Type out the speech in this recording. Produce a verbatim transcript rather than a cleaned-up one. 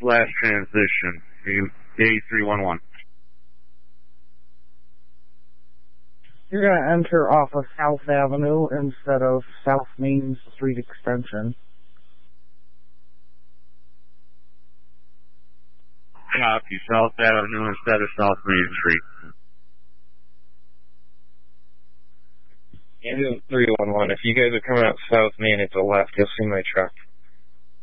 slash transition. A three one one. You're going to enter off of South Avenue instead of South Main Street Extension. Copy. South Avenue instead of South Main Street. Ambulance three one one, if you guys are coming out South Main at the left, you'll see my truck.